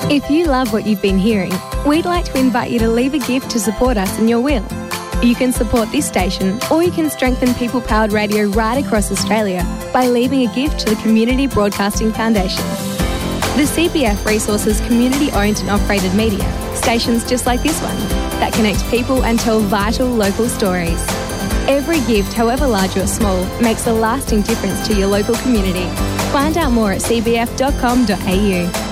If you love what you've been hearing, we'd like to invite you to leave a gift to support us in your will. You can support this station, or you can strengthen people-powered radio right across Australia by leaving a gift to the Community Broadcasting Foundation. The CBF resources community-owned and operated media, stations just like this one, that connect people and tell vital local stories. Every gift, however large or small, makes a lasting difference to your local community. Find out more at cbf.com.au.